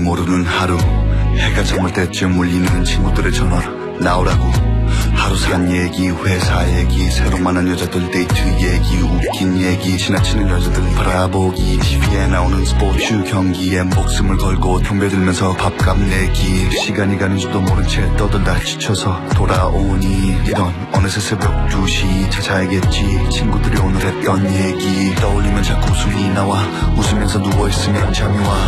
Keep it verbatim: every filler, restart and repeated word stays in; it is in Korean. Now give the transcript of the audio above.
모르는 하루 해가 저물 때쯤 울리는 친구들의 전화 나오라고 하루 산 얘기 회사 얘기 새로 만난 여자들 데이트 얘기 웃긴 얘기 지나치는 여자들 바라보기 티비에 나오는 스포츠 경기에 목숨을 걸고 덤벼들면서 밥값 내기 시간이 가는 줄도 모른 채 떠들다 지쳐서 돌아오니 이런 어느새 새벽 두 시 찾아야겠지 친구들이 오늘 했던 얘기 떠올리면 자꾸 웃음이 나와 웃으면서 누워있으면 잠이 와